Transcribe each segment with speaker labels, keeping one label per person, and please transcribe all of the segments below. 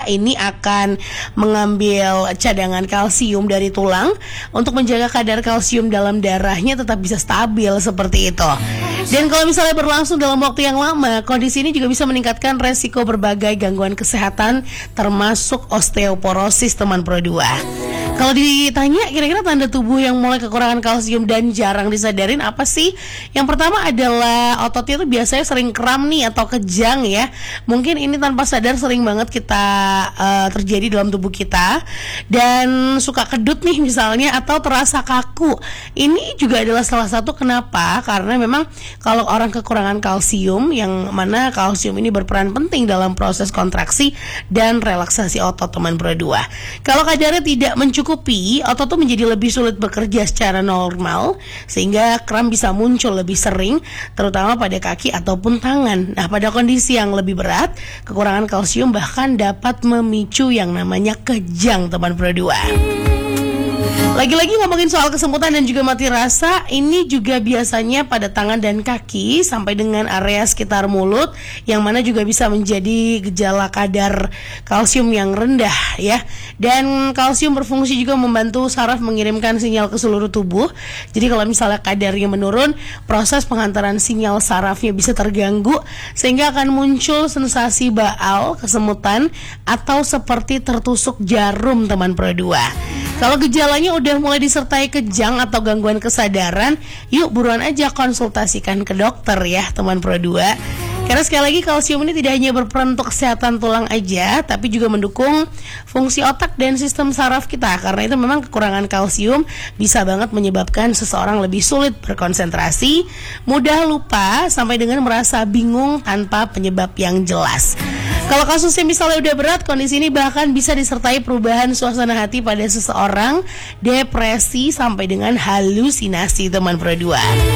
Speaker 1: ini akan mengambil cadangan kalsium dari tulang untuk menjaga kadar kalsium dalam darahnya tetap bisa stabil seperti itu. Dan kalau misalnya berlangsung dalam waktu yang lama, kondisi ini juga bisa meningkatkan resiko berbagai gangguan kesehatan termasuk osteoporosis teman Pro 2. Kalau ditanya kira-kira tanda tubuh yang mulai kekurangan kalsium dan jarang disadarin apa sih? Yang pertama adalah ototnya tuh biasanya sering kram nih atau kejang ya. Mungkin ini tanpa sadar sering banget kita terjadi dalam tubuh kita. Dan suka kedut nih misalnya atau terasa kaku. Ini juga adalah salah satu kenapa, karena memang kalau orang kekurangan kalsium, yang mana kalsium ini berperan penting dalam proses kontraksi dan relaksasi otot teman Pro 2. Kalau kadarnya tidak mencukupi, otot tuh menjadi lebih sulit bekerja secara normal sehingga kram bisa muncul lebih sering, terutama pada kaki ataupun tangan. Nah, pada kondisi yang lebih berat, kekurangan kalsium bahkan dapat memicu yang namanya kejang teman Pro 2. Lagi-lagi ngomongin soal kesemutan dan juga mati rasa, ini juga biasanya pada tangan dan kaki sampai dengan area sekitar mulut, yang mana juga bisa menjadi gejala kadar kalsium yang rendah ya. Dan kalsium berfungsi juga membantu saraf mengirimkan sinyal ke seluruh tubuh. Jadi kalau misalnya kadarnya menurun, proses pengantaran sinyal sarafnya bisa terganggu sehingga akan muncul sensasi baal, kesemutan, atau seperti tertusuk jarum teman Pro 2. Kalau gejalanya udah mulai disertai kejang atau gangguan kesadaran, yuk buruan aja konsultasikan ke dokter ya teman Pro 2. Karena sekali lagi kalsium ini tidak hanya berperan untuk kesehatan tulang aja, tapi juga mendukung fungsi otak dan sistem saraf kita. Karena itu memang kekurangan kalsium bisa banget menyebabkan seseorang lebih sulit berkonsentrasi, mudah lupa, sampai dengan merasa bingung tanpa penyebab yang jelas. Kalau kasusnya misalnya udah berat, kondisi ini bahkan bisa disertai perubahan suasana hati pada seseorang, depresi, sampai dengan halusinasi teman Pro 2.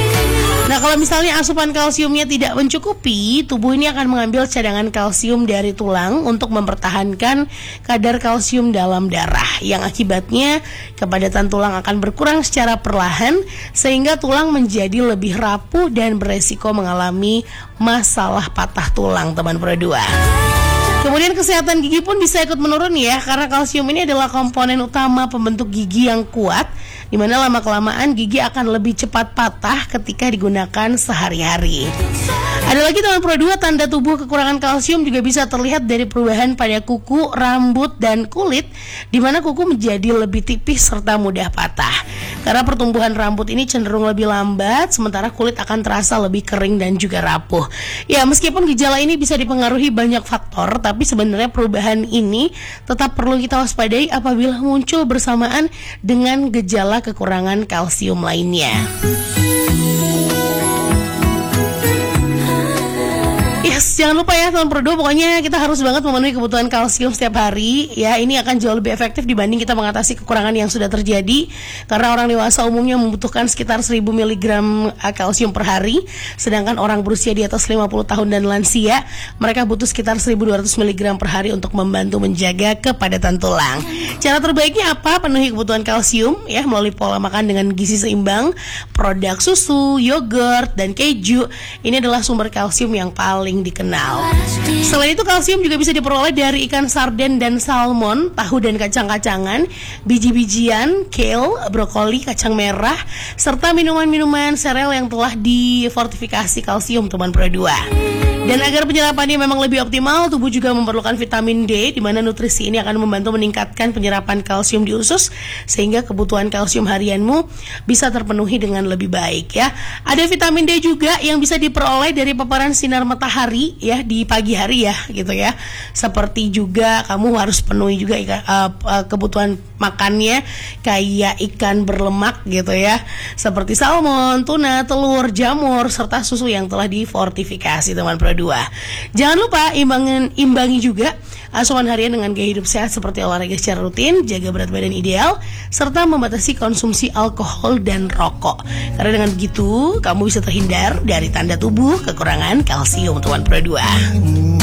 Speaker 1: Nah, kalau misalnya asupan kalsiumnya tidak mencukupi, tubuh ini akan mengambil cadangan kalsium dari tulang untuk mempertahankan kadar kalsium dalam darah, yang akibatnya kepadatan tulang akan berkurang secara perlahan sehingga tulang menjadi lebih rapuh dan beresiko mengalami masalah patah tulang teman Pro 2. Kemudian kesehatan gigi pun bisa ikut menurun ya, karena kalsium ini adalah komponen utama pembentuk gigi yang kuat, di mana lama-kelamaan gigi akan lebih cepat patah ketika digunakan sehari-hari. Ada lagi teman Pro 2, tanda tubuh kekurangan kalsium juga bisa terlihat dari perubahan pada kuku, rambut, dan kulit, di mana kuku menjadi lebih tipis serta mudah patah. Karena pertumbuhan rambut ini cenderung lebih lambat, sementara kulit akan terasa lebih kering dan juga rapuh. Ya, meskipun gejala ini bisa dipengaruhi banyak faktor, tapi sebenarnya perubahan ini tetap perlu kita waspadai apabila muncul bersamaan dengan gejala kekurangan kalsium lainnya. Yes, jangan lupa ya teman Pro 2, pokoknya kita harus banget memenuhi kebutuhan kalsium setiap hari ya. Ini akan jauh lebih efektif dibanding kita mengatasi kekurangan yang sudah terjadi, karena orang dewasa umumnya membutuhkan sekitar 1000 mg kalsium per hari, sedangkan orang berusia di atas 50 tahun dan lansia, mereka butuh sekitar 1200 mg per hari untuk membantu menjaga kepadatan tulang. Cara terbaiknya apa? Penuhi kebutuhan kalsium ya melalui pola makan dengan gizi seimbang, produk susu, yogurt, dan keju. Ini adalah sumber kalsium yang paling dikenal. Selain itu, kalsium juga bisa diperoleh dari ikan sarden dan salmon, tahu dan kacang-kacangan, biji-bijian, kale, brokoli, kacang merah, serta minuman-minuman sereal yang telah difortifikasi kalsium teman Pro 2. Dan agar penyerapannya memang lebih optimal, tubuh juga memerlukan vitamin D, di mana nutrisi ini akan membantu meningkatkan penyerapan kalsium di usus sehingga kebutuhan kalsium harianmu bisa terpenuhi dengan lebih baik ya. Ada vitamin D juga yang bisa diperoleh dari paparan sinar matahari ya di pagi hari ya gitu ya. Seperti juga kamu harus penuhi juga kebutuhan makannya kayak ikan berlemak gitu ya, seperti salmon, tuna, telur, jamur, serta susu yang telah difortifikasi teman Pro 2. Jangan lupa imbangi juga asupan harian dengan gaya hidup sehat seperti olahraga secara rutin, jaga berat badan ideal, serta membatasi konsumsi alkohol dan rokok. Karena dengan begitu kamu bisa terhindar dari tanda tubuh kekurangan kalsium teman Pro 2.